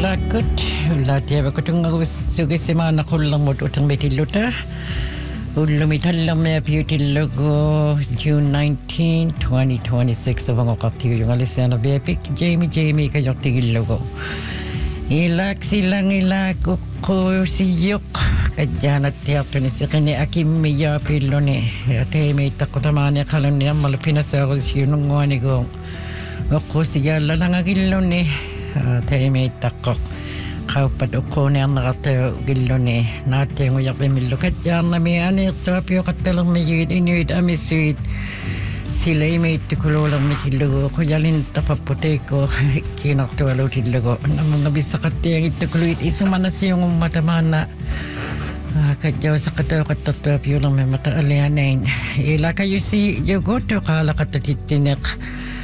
ilakut ullatia vakutungagus sugisimana kullamut utang betilluta ullumitallame piutillugo June 19, 2026 avangokattigu jungalisana bepik Jamie kajortigillugo ilak silang ilakukku siyuk kajanat tiaptuni sikini akimmiya pilluni teemi takkutamani kalunni ammalupinasagus yunungwanigo okkusiyalla langagilluni teemi takkok kaupat ukone annarate gilluni naattengu yapimillu kajjarnami anirtuapio kattelummi yid inuit amisuit sileimiitti kululammi tillugu kujalin tapapputeko kiinartualu tillugu namungabissaqattiangittu kuluit isumanasiungummatamana kajjaw sakatauqattartuapiulammi mata alianain ilakayusi yugutu qalaqattatittineq